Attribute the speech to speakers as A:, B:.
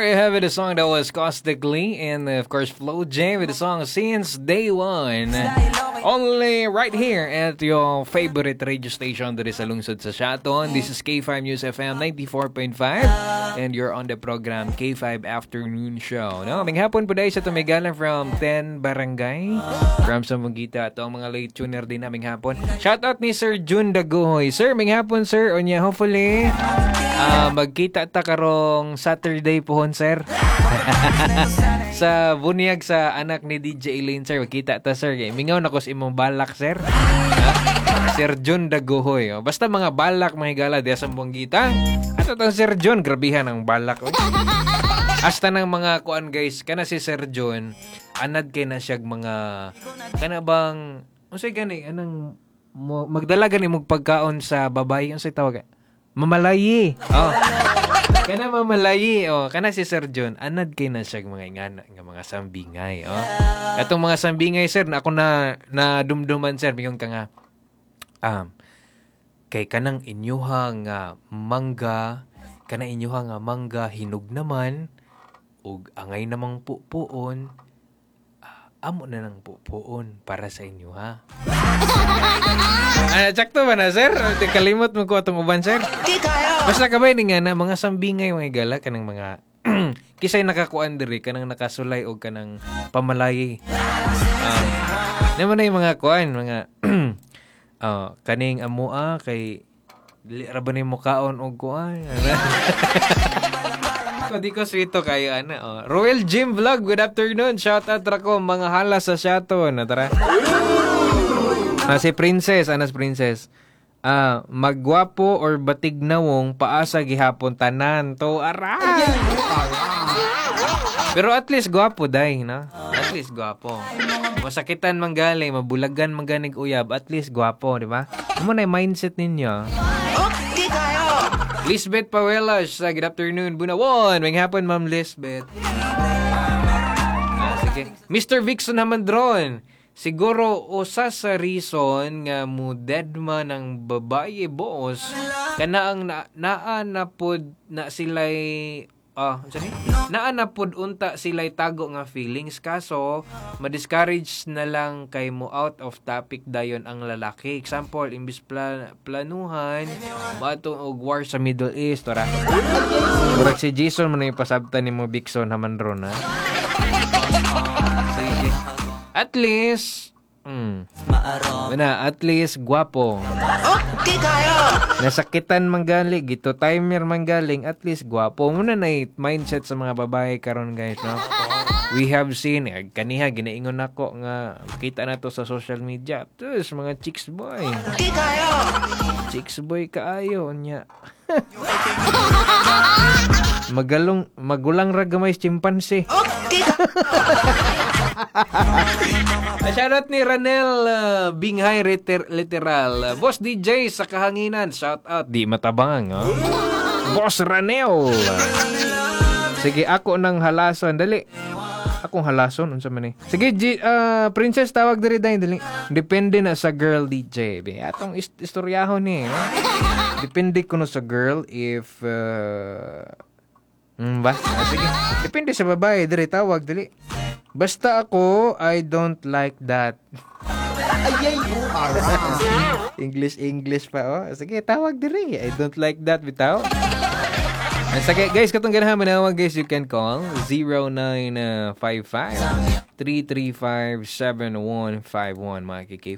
A: you have it, a song that was Caustically, and of course Flo J with the song Since Day One. Only right here at your favorite radio station that is sa lungsod sa Shaton. This is K5 News FM 94.5 and you're on the program K5 Afternoon Show. No, may hapon po dahil sa tumigalan from 10 Barangay from Sambuguita. Ito ang mga late tuner din naming hapon. Shoutout ni Sir Jun Daguhoy. Sir, may hapon sir. Onya, hopefully magkita ta karong Saturday pohon sir. Sa bunyag sa anak ni DJ Elaine sir, magkita ta sir. Mingaw na ko sa imong balak sir. Sir John Daguhoy. Basta mga balak mga higala diya sa Sambuguita. At itong Sir John, grabihan ang balak. Hasta ng mga kuan guys, kana si Sir John, anad kay na siyag mga kana bang unsay gani anang magdala gani mong pagkaon sa babae unsay tawag? Mamalayi. Oh. Kana mamalayi. Oh, kana si Sir John, anad kay na siyag mga ingana nga mga sambingay. Oh. Atong mga sambingay sir, na ako na dumduman sir, bigong ka nga kay kanang inyuhang mangga, kana inyuhang mangga hinog naman ug angay namang pupuon, amo na nang pupuon para sa inyo ha. Sakto ba na sir? Kalimot mo ko atong uban sir. Basta kabay ni nga na mga sambingay mga igala kanang mga kisay nakakuan diri kanang nakasulay og kanang pamalayi. Naman na yung mga kuan mga kaning amua kay dili ra ba ni mo kaon og kuan. Di ko sweeto kayo ana. Royal Gym Vlog, good afternoon. Shout out ra ko mga hala sa Shaton. Tara. Si Princess, anas Princess. Magwapo or batignawong paasa gihapon tanan to ara. Pero at least gwapo dai na. At least gwapo. Masakitan manggali, mabulagan mangganig uyab, at least gwapo, di ba? Ano na yung mindset ninyo? Okay kayo! Lisbeth Pawelas, good afternoon, Bunawon. May hapon, Ma'am Lisbeth. Sige. Mr. Vixon Hamandron, siguro usa sa reason nga mo dead man ang babae boss, kana ang naanapod na sila'y naanapod unta sila'y tago nga feelings kaso ma-discourage na lang kay mo out of topic dayon ang lalaki. Example, imbis planuhan mato og war sa Middle East ora. Murag si Jason man yung pasabtan ni mo Bixon haman ron ha. Sige. At least at least gwapo. Okay kayo. Nasakitan manggali, gito timer manggaling, at least gwapo. Muna na mindset sa mga babae karon guys, no? We have seen, kaniha ginaingon ako nga makita na to sa social media. Tapos mga chicks boy. Okay kayo. Chicks boy kaayo nya. Magulang ra gamay chimpanse. Okay. Shoutout ni Ranel Binghay literal. Boss DJ sa kahanginan. Shoutout. Di matabang. Oh. Boss Ranel. Sige, ako nang halason. Dali. Akong halason. Unsa man eh. Sige, Princess, tawag diri dali. Depende na sa girl DJ. Atong istoryahon ni. Depende ko no sa girl if sige. Depende sa babae. Dali, tawag dali. Basta ako, I don't like that. English pa, oh. Sige, tawag diri. I don't like that, bitaw. Sige, guys, katong ganahan manawag, guys, you can call 0955-335-7151, mga